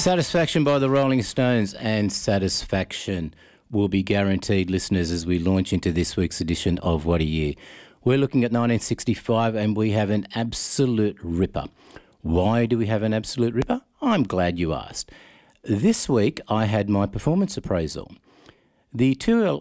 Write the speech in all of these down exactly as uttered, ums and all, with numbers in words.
Satisfaction by the Rolling Stones, and satisfaction will be guaranteed, listeners, as we launch into this week's edition of What a Year. We're looking at nineteen sixty-five and we have an absolute ripper. Why do we have an absolute ripper? I'm glad you asked. This week I had my performance appraisal. The two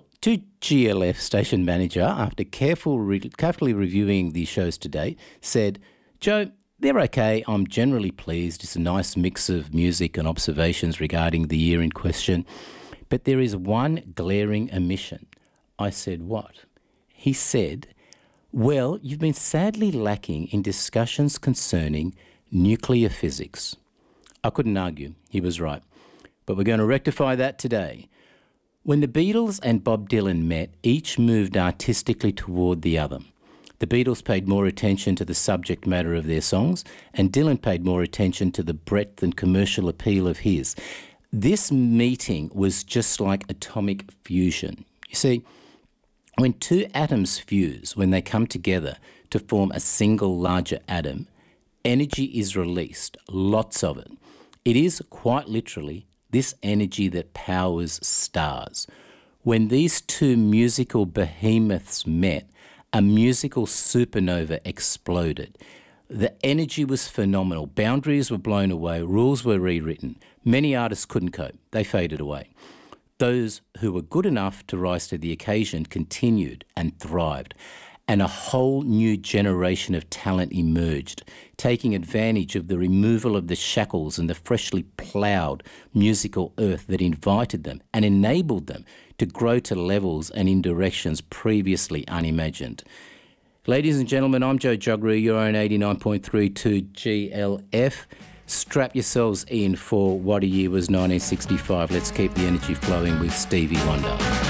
G L F station manager, after careful re- carefully reviewing the shows to date, said, "Joe, they're okay. I'm generally pleased. It's a nice mix of music and observations regarding the year in question. But there is one glaring omission." I said, "What?" He said, "Well, you've been sadly lacking in discussions concerning nuclear physics." I couldn't argue. He was right. But we're going to rectify that today. When the Beatles and Bob Dylan met, each moved artistically toward the other. The Beatles paid more attention to the subject matter of their songs, and Dylan paid more attention to the breadth and commercial appeal of his. This meeting was just like atomic fusion. You see, when two atoms fuse, when they come together to form a single larger atom, energy is released, lots of it. It is quite literally this energy that powers stars. When these two musical behemoths met, a musical supernova exploded. The energy was phenomenal. Boundaries were blown away. Rules were rewritten. Many artists couldn't cope. They faded away. Those who were good enough to rise to the occasion continued and thrived. And a whole new generation of talent emerged, taking advantage of the removal of the shackles and the freshly ploughed musical earth that invited them and enabled them to grow to levels and in directions previously unimagined. Ladies and gentlemen, I'm Joe Juggery. You're on eighty-nine point three two G L F. Strap yourselves in for What a Year Was nineteen sixty-five. Let's keep the energy flowing with Stevie Wonder.